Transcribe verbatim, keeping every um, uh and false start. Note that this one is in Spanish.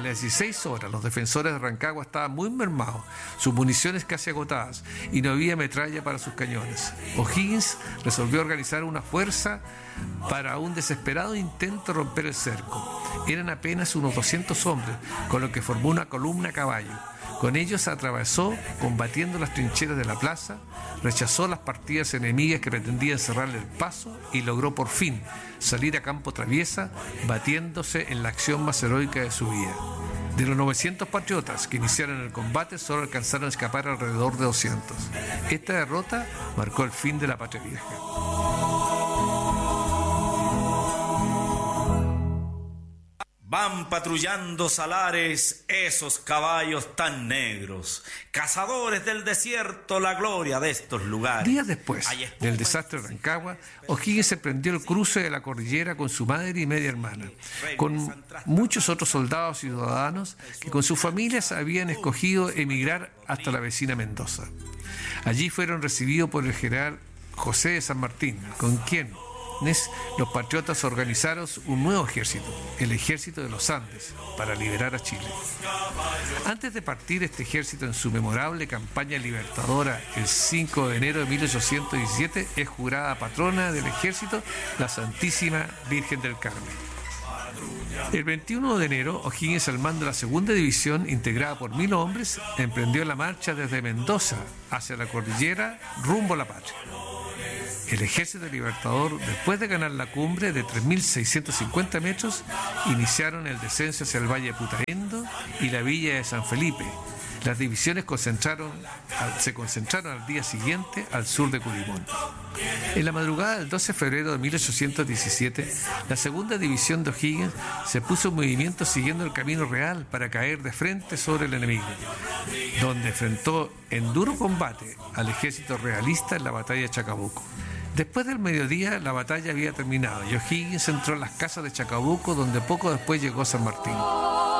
las dieciséis horas, los defensores de Rancagua estaban muy mermados, sus municiones casi agotadas, y no había metralla para sus cañones. O'Higgins resolvió organizar una fuerza para un desesperado intento de romper el cerco. Eran apenas unos doscientos hombres, con lo que formó una columna a caballo. Con ellos atravesó, combatiendo las trincheras de la plaza, rechazó las partidas enemigas que pretendían cerrarle el paso y logró por fin salir a campo traviesa, batiéndose en la acción más heroica de su vida. De los novecientos patriotas que iniciaron el combate, solo alcanzaron a escapar alrededor de doscientos. Esta derrota marcó el fin de la Patria Vieja. Van patrullando salares esos caballos tan negros, cazadores del desierto, la gloria de estos lugares. Días después del desastre de Rancagua, O'Higgins emprendió el cruce de la cordillera con su madre y media hermana, con muchos otros soldados y ciudadanos que con sus familias habían escogido emigrar hasta la vecina Mendoza. Allí fueron recibidos por el general José de San Martín, con quien los patriotas organizaron un nuevo ejército, el Ejército de los Andes, para liberar a Chile. Antes de partir este ejército en su memorable campaña libertadora el cinco de enero de mil ochocientos diecisiete, es jurada patrona del ejército la Santísima Virgen del Carmen. El veintiuno de enero, O'Higgins, al mando de la segunda división, integrada por mil hombres, emprendió la marcha desde Mendoza hacia la cordillera rumbo a la patria. El ejército libertador, después de ganar la cumbre de tres mil seiscientos cincuenta metros, iniciaron el descenso hacia el valle de Putaendo y la villa de San Felipe. Las divisiones concentraron, se concentraron al día siguiente al sur de Curimón. En la madrugada del doce de febrero de mil ochocientos diecisiete, la segunda división de O'Higgins se puso en movimiento siguiendo el camino real para caer de frente sobre el enemigo, donde enfrentó en duro combate al ejército realista en la batalla de Chacabuco. Después del mediodía, la batalla había terminado y O'Higgins entró en las casas de Chacabuco, donde poco después llegó San Martín.